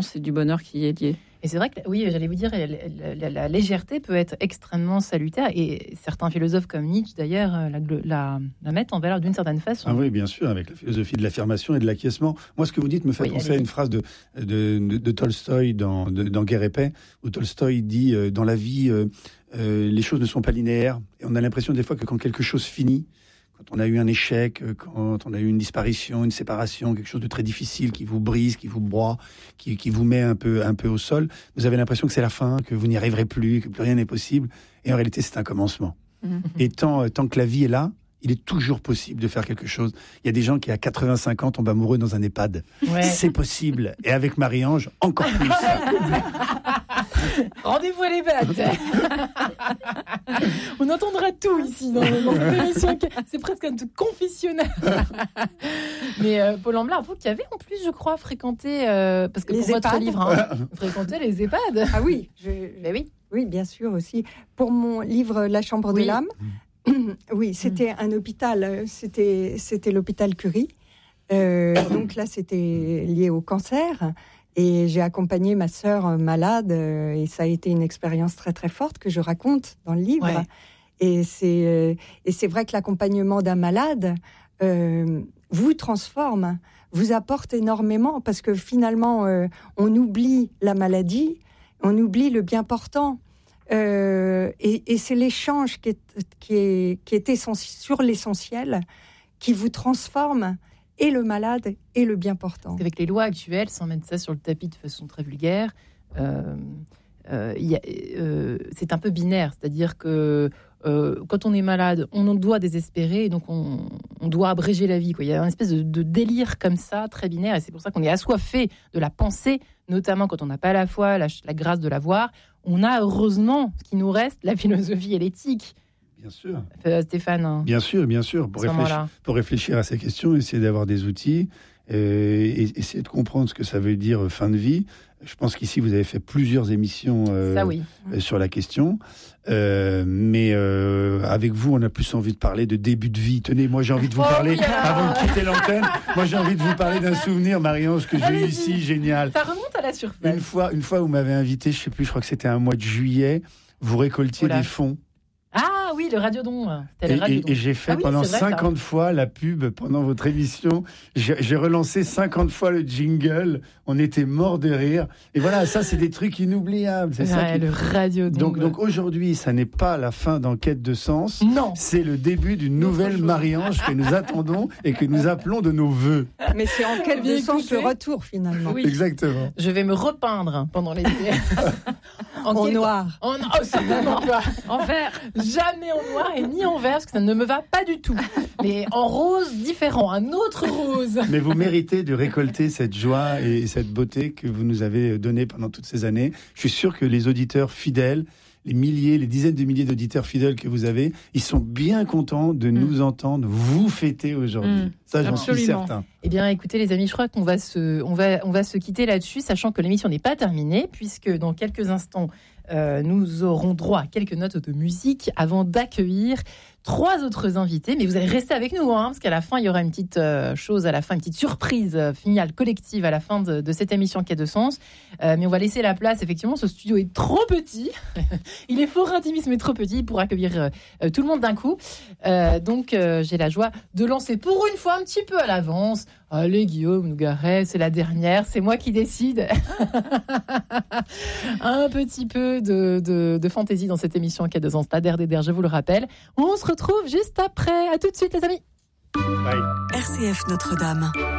finalement, c'est du bonheur qui est lié. Et c'est vrai que, oui, j'allais vous dire, la légèreté peut être extrêmement salutaire. Et certains philosophes comme Nietzsche, d'ailleurs, la mettent en valeur d'une certaine façon. Ah oui, bien sûr, avec la philosophie de l'affirmation et de l'acquiescement. Moi, ce que vous dites me fait penser à une phrase de Tolstoï dans Guerre et paix, où Tolstoï dit dans la vie, les choses ne sont pas linéaires. Et on a l'impression des fois que quand quelque chose finit, quand on a eu un échec, quand on a eu une disparition, une séparation, quelque chose de très difficile qui vous brise, qui vous broie, qui vous met un peu au sol, vous avez l'impression que c'est la fin, que vous n'y arriverez plus, que plus rien n'est possible. Et en réalité, c'est un commencement. Et tant que la vie est là, il est toujours possible de faire quelque chose. Il y a des gens qui, à 85 ans, tombent amoureux dans un EHPAD. Ouais. C'est possible. Et avec Marie-Ange, encore plus. Rendez-vous à l'EHPAD. On entendra tout ici dans cette émission. C'est presque un truc confessionnel. Mais Paul Amblard, vous qui avez en plus, je crois, fréquenté, parce que les pour EHPAD. votre livre, vous fréquentez les EHPAD. Ah oui, Ben oui. Oui, bien sûr aussi. Pour mon livre La Chambre de l'âme, oui, c'était un hôpital, c'était l'hôpital Curie. Donc là, c'était lié au cancer. Et j'ai accompagné ma sœur malade et ça a été une expérience très très forte que je raconte dans le livre. Ouais. Et c'est vrai que l'accompagnement d'un malade vous transforme, vous apporte énormément parce que finalement on oublie la maladie, on oublie le bien portant. Et c'est l'échange qui est sur l'essentiel qui vous transforme. Et le malade et le bien portant. Avec les lois actuelles, sans mettre ça sur le tapis de façon très vulgaire, c'est un peu binaire. C'est-à-dire que quand on est malade, on doit désespérer, et donc on doit abréger la vie, quoi. Il y a une espèce de délire comme ça, très binaire, et c'est pour ça qu'on est assoiffé de la pensée, notamment quand on n'a pas la foi, la grâce de la voir. On a heureusement, ce qui nous reste, la philosophie et l'éthique. Bien sûr. Stéphane. Bien sûr. Pour réfléchir à ces questions, essayer d'avoir des outils, et essayer de comprendre ce que ça veut dire fin de vie. Je pense qu'ici, vous avez fait plusieurs émissions sur la question. Mais avec vous, on a plus envie de parler de début de vie. Tenez, moi, j'ai envie de vous parler, avant de quitter l'antenne, moi, j'ai envie de vous parler d'un souvenir, Marie-Ange, que j'ai eu ici, génial. Ça remonte à la surface. Une fois, vous m'avez invité, je crois que c'était un mois de juillet, vous récoltiez des fonds. Ah oui, le Radiodon. Et j'ai fait pendant 50 fois la pub pendant votre émission. J'ai relancé 50 fois le jingle. On était morts de rire. Et voilà, ça, c'est des trucs inoubliables. C'est ça le Radiodon. Donc aujourd'hui, ça n'est pas la fin d'Enquête de Sens. Non. C'est le début d'une nouvelle Marie-Ange que nous attendons et que nous appelons de nos vœux. Mais c'est Enquête de Sens le retour, finalement. Oui. Exactement. Je vais me repeindre pendant l'été. En noir. Certainement pas. En vert. Jamais en noir et ni en vert, parce que ça ne me va pas du tout. Mais en rose différent, un autre rose. Mais vous méritez de récolter cette joie et cette beauté que vous nous avez donnée pendant toutes ces années. Je suis sûr que les auditeurs fidèles, les dizaines de milliers d'auditeurs fidèles que vous avez, ils sont bien contents de nous entendre vous fêter aujourd'hui. Ça, j'en suis certain. Eh bien, écoutez, les amis, je crois qu'on va se quitter là-dessus, sachant que l'émission n'est pas terminée, puisque dans quelques instants, nous aurons droit à quelques notes de musique avant d'accueillir 3 autres invités. Mais vous allez rester avec nous, parce qu'à la fin, il y aura une petite chose, à la fin, une petite surprise finale collective à la fin de cette émission qui a de sens. Mais on va laisser la place. Effectivement, ce studio est trop petit. Il est fort intimiste, mais trop petit pour accueillir tout le monde d'un coup. Donc, j'ai la joie de lancer pour une fois un petit peu à l'avance. Allez, Guillaume Nougaret, c'est la dernière, c'est moi qui décide. Un petit peu de fantaisie dans cette émission qui a 2 ans, d'RDR, je vous le rappelle. On se retrouve juste après. À tout de suite, les amis. Bye. RCF Notre-Dame.